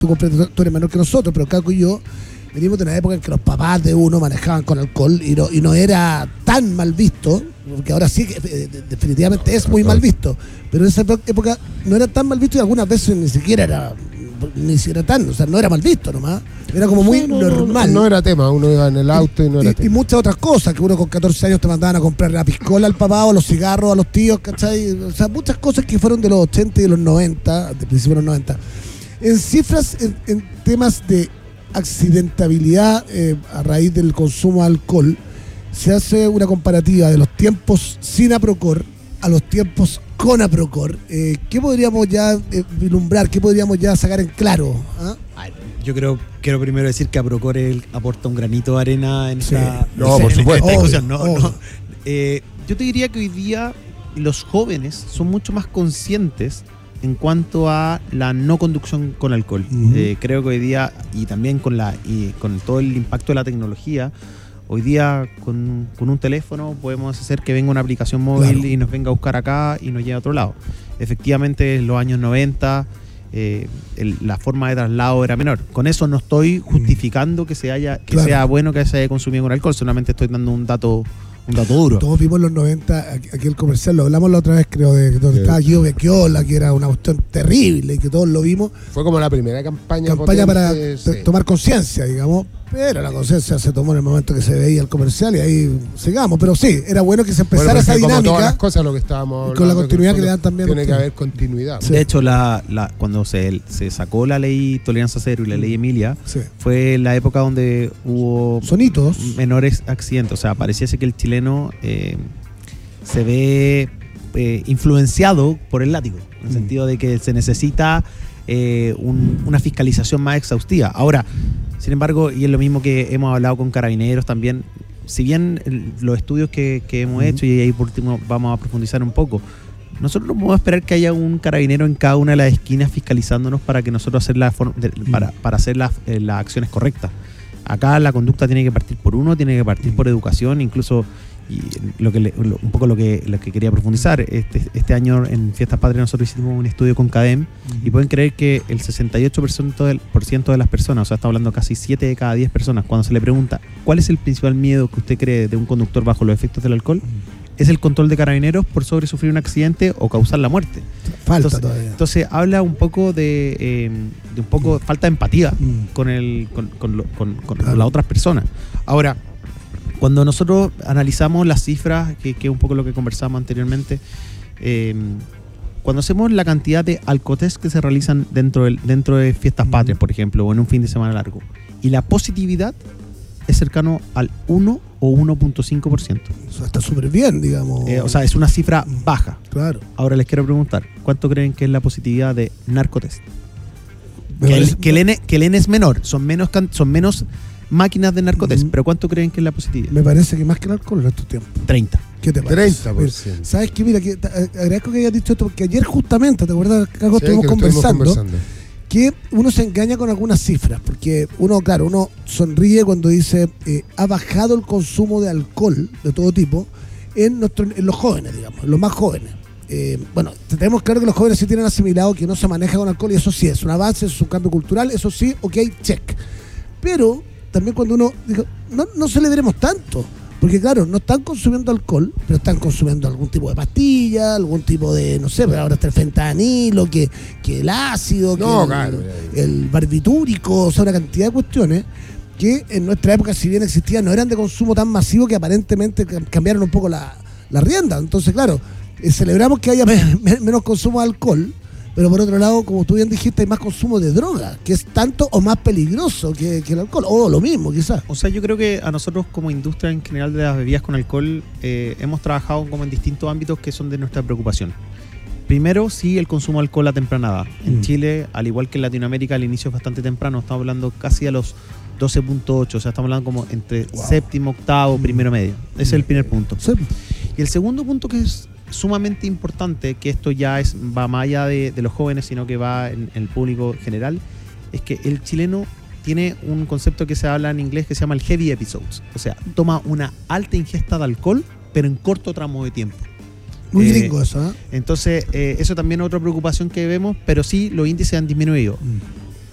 tú eres menor que nosotros, pero Caco y yo venimos de una época en que los papás de uno manejaban con alcohol y no era tan mal visto, porque ahora sí que definitivamente es muy mal visto, pero en esa época no era tan mal visto y algunas veces ni siquiera era tan, o sea, no era mal visto nomás, era como muy normal. No era tema, uno iba en el auto y no era tema. Y muchas otras cosas, que uno con 14 años te mandaban a comprar la piscola al papá o los cigarros a los tíos, ¿cachai? O sea, muchas cosas que fueron de los 80 y de los 90, de principios de los 90. En cifras, en temas de accidentabilidad a raíz del consumo de alcohol, se hace una comparativa de los tiempos sin Aprocor a los tiempos con Aprocor. ¿Qué podríamos ya vislumbrar? ¿Qué podríamos ya sacar en claro? ¿Ah? Yo quiero primero decir que Aprocor aporta un granito de arena en esta discusión. Yo te diría que hoy día los jóvenes son mucho más conscientes en cuanto a la no conducción con alcohol. Creo que hoy día, y también con todo el impacto de la tecnología, hoy día con un teléfono podemos hacer que venga una aplicación móvil y nos venga a buscar acá y nos lleve a otro lado. Efectivamente, en los años 90 la forma de traslado era menor. Con eso no estoy justificando que sea bueno que se haya consumido con alcohol, solamente estoy dando un dato duro. Todos vimos en los 90 aquí el comercial, lo hablamos la otra vez, creo, de donde estaba Guido Becchiola, que era una cuestión terrible y que todos lo vimos. Fue como la primera campaña para tomar conciencia, digamos, pero la conciencia se tomó en el momento que se veía el comercial y ahí sigamos. Pero sí, era bueno que se empezara esa dinámica. Como todas las cosas, lo que estábamos con la continuidad que le dan también. Tiene que haber continuidad. Sí. De hecho, cuando se sacó la ley Tolerancia Cero y la ley Emilia, fue la época donde hubo sonitos, menores accidentes. O sea, pareciese que el chileno se ve influenciado por el látigo, en el sentido de que se necesita una fiscalización más exhaustiva. Ahora, sin embargo, y es lo mismo que hemos hablado con Carabineros también, si bien los estudios que hemos hecho, y ahí por último vamos a profundizar un poco, nosotros no podemos esperar que haya un carabinero en cada una de las esquinas fiscalizándonos para que nosotros para hacer las acciones correctas. Acá la conducta tiene que partir por uno, tiene que partir por educación, incluso, y un poco lo que quería profundizar. Este año en Fiestas Patrias nosotros hicimos un estudio con CADEM y pueden creer que el 68% de las personas, o sea, está hablando casi 7 de cada 10 personas, cuando se le pregunta ¿cuál es el principal miedo que usted cree de un conductor bajo los efectos del alcohol? Es el control de Carabineros por sobre sufrir un accidente o causar la muerte. Entonces habla un poco de falta de empatía con las otras personas. Ahora, cuando nosotros analizamos las cifras, que es un poco lo que conversamos anteriormente, cuando hacemos la cantidad de alcotest que se realizan dentro de Fiestas Patrias, por ejemplo, o en un fin de semana largo, y la positividad es cercano al 1 o 1.5%. Eso está súper bien, digamos. O sea, es una cifra baja. Claro. Ahora les quiero preguntar, ¿cuánto creen que es la positividad de narcotest? Que el N es menor, son menos máquinas de narcotest, pero ¿cuánto creen que es la positividad? Me parece que más que el alcohol en estos tiempos. 30. ¿Qué te parece? 30%. ¿Sabes qué? Mira, agradezco que hayas dicho esto, porque ayer justamente, ¿te acuerdas que algo estuvimos conversando? Que uno se engaña con algunas cifras, porque uno sonríe cuando dice ha bajado el consumo de alcohol de todo tipo en los jóvenes, digamos, los más jóvenes. Tenemos claro que los jóvenes sí tienen asimilado que no se maneja con alcohol, y eso sí es un avance, es un cambio cultural, eso sí, ok, check. Pero también cuando uno dijo, no celebremos tanto, porque claro, no están consumiendo alcohol, pero están consumiendo algún tipo de pastilla, algún tipo de, no sé, pero ahora está el fentanilo, que el ácido, el barbitúrico, o sea, una cantidad de cuestiones que en nuestra época, si bien existían, no eran de consumo tan masivo, que aparentemente cambiaron un poco la rienda. Entonces, claro, celebramos que haya menos consumo de alcohol, pero por otro lado, como tú bien dijiste, hay más consumo de droga, que es tanto o más peligroso que el alcohol, o lo mismo quizás. O sea, yo creo que a nosotros como industria en general de las bebidas con alcohol hemos trabajado como en distintos ámbitos que son de nuestra preocupación. Primero, sí, el consumo de alcohol a temprana edad. En Chile, al igual que en Latinoamérica, el inicio es bastante temprano, estamos hablando casi a los 12.8, o sea, estamos hablando como entre séptimo, octavo, primero medio. Ese es el primer punto. Sí. Y el segundo punto, que es sumamente importante, que esto ya va más allá de los jóvenes, sino que va en el público general, es que el chileno tiene un concepto que se habla en inglés que se llama el heavy episodes. O sea, toma una alta ingesta de alcohol, pero en corto tramo de tiempo. Muy gringo eso, ¿eh? Entonces, eso también es otra preocupación que vemos, pero sí, los índices han disminuido.